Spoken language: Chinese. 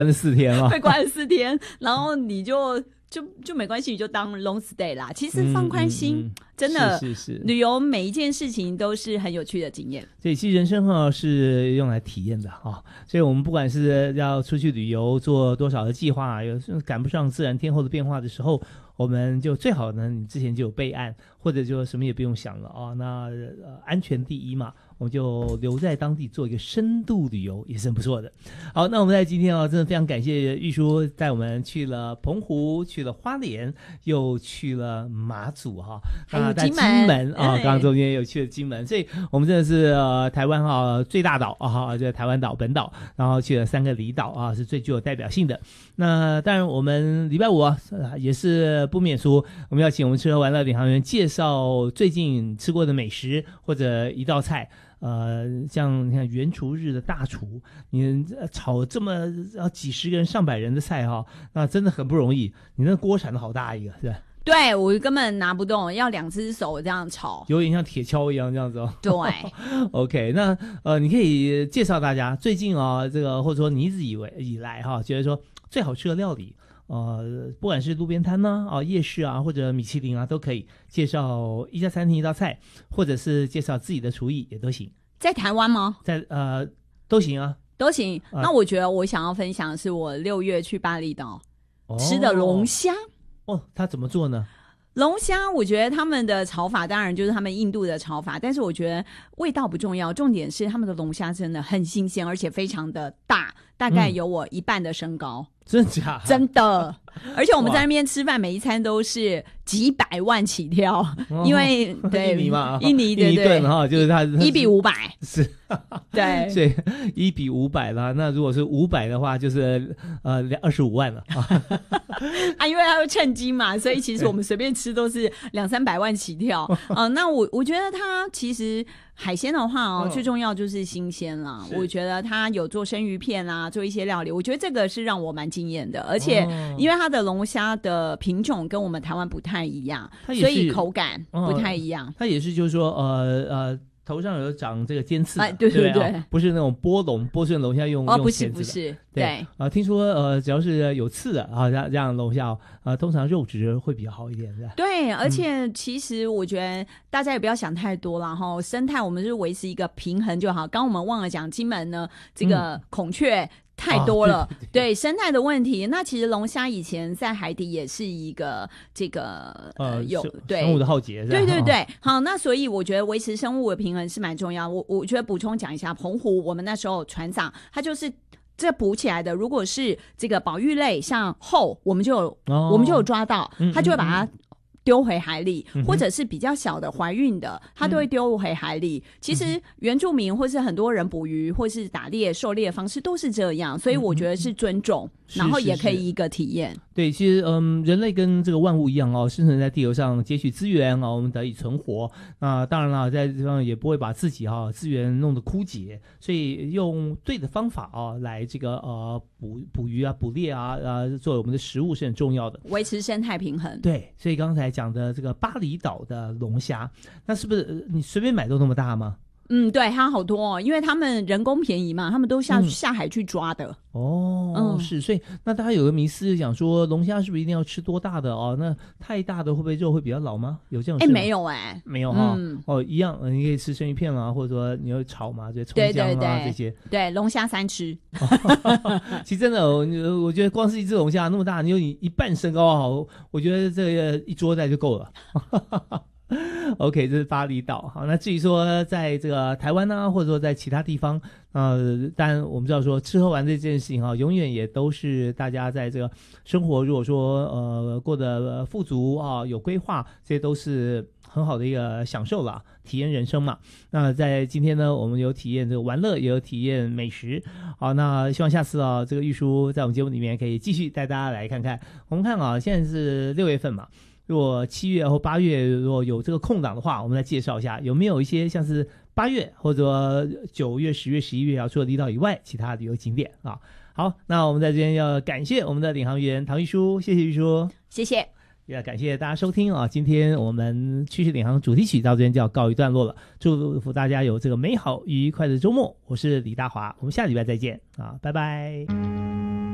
4天嘛， 被关了4天，然后你就没关系，你就当 long stay 啦。其实放宽心，真的是旅游每一件事情都是很有趣的经验。 所以其实人生是用来体验的所以我们不管是要出去旅游做多少的计划，有赶不上自然天候的变化的时候，我们就最好呢，你之前就有备案，或者就什么也不用想了那安全第一嘛，我们就留在当地做一个深度旅游也是很不错的。好，那我们在今天真的非常感谢玉书带我们去了澎湖，去了花莲，又去了马祖还有金门刚刚中间又去了金门，所以我们真的是台湾最大岛就是台湾岛本岛，然后去了3个离岛是最具有代表性的。那当然我们礼拜五也是不免俗，我们要请我们吃喝玩乐领航员介绍最近吃过的美食或者一道菜。像你看原厨日的大厨，你炒这么几十个人上百人的菜那真的很不容易。你那锅铲的好大一个，是吧？ 对，我根本拿不动，要2只手这样炒， 有点像铁锹一样这样子对 OK， 那你可以介绍大家最近这个或者说你一直以来觉得说最好吃的料理。不管是路边摊夜市或者米其林都可以介绍一家餐厅一道菜，或者是介绍自己的厨艺也都行。 在台湾吗？ 在都行都行。那我觉得我想要分享的是我6月去巴厘岛吃的龙虾。 他怎么做呢？ 龙虾我觉得他们的炒法当然就是他们印度的炒法，但是我觉得味道不重要，重点是他们的龙虾真的很新鲜，而且非常的大，大概有我1半的身高。 真的假的？ 真的。而且我们在那边吃饭每一餐都是几百万起跳，因为对印尼嘛， 印尼对对顿就是它 1比500 是对， 所以1比500啦。那如果是500的话，就是25万了因为它会称斤嘛，所以其实我们随便吃都是200-300万起跳那我觉得它其实海鲜的话最重要就是新鲜啦。我觉得它有做生鱼片做一些料理，我觉得这个是让我蛮惊艳的。而且因为它的龙虾的品种跟我们台湾不太一样，所以口感不太一样。 它也是就是说头上有长这个尖刺的， 对对对， 不是那种波顺龙虾用不是钳子的， 不是， 对听说只要是有刺的这样龙虾通常肉质会比较好一点，是吧？ 对，而且其实我觉得大家也不要想太多啦生态我们是维持一个平衡就好。刚我们忘了讲金门呢，这个孔雀太多了对生态的问题。那其实龙虾以前在海底也是一个这个有对生物的浩劫， 对对对。好，那所以我觉得维持生物的平衡是蛮重要。我觉得补充讲一下，澎湖我们那时候船长他就是这捕起来的，如果是这个保育类像后我们就有抓到，他就会把它丢回海里，或者是比较小的怀孕的他都会丢回海里。其实原住民或是很多人捕鱼或是打猎狩猎的方式都是这样，所以我觉得是尊重，然后也可以一个体验。 对，其实人类跟这个万物一样生存在地球上，截取资源我们得以存活。那当然了，在这地方也不会把自己资源弄得枯竭，所以用对的方法来这个捕鱼捕猎作为我们的食物是很重要的， 维持生态平衡。 对，所以刚才讲的这个巴厘岛的龙虾，那是不是你随便买都那么大吗？ 对，它好多因为他们人工便宜嘛，他们都下海去抓的。 是，所以那大家有个迷思讲说龙虾是不是一定要吃多大的那太大的会不会肉会比较老吗？有这种事吗？ 没有没有一样你可以吃生鱼片或者说你要炒嘛，这葱姜这些。 对，龙虾3吃其实真的我觉得光是一只龙虾那么大，你有你1半身高我觉得这个一桌菜就够了OK， 这是巴厘岛。好，那至于说在这个台湾或者说在其他地方当然我们知道说吃喝玩这件事情永远也都是大家在这个生活如果说过得富足有规划，这些都是很好的一个享受啦，体验人生嘛。那在今天呢，我们有体验这个玩乐，也有体验美食。好，那希望下次这个玉书在我们节目里面可以继续带大家来看看。我们看现在是6月份嘛，如果7月或8月如果有这个空档的话，我们来介绍一下有没有一些像是8月或者9月、10月、11月除了离岛以外其他旅游景点好，那我们在这边要感谢我们的领航员唐玉书，谢谢玉书， 谢谢。 也感谢大家收听今天我们趋势领航主题曲到这边就要告一段落了，祝福大家有这个美好愉快的周末。我是李大华，我们下礼拜再见拜拜。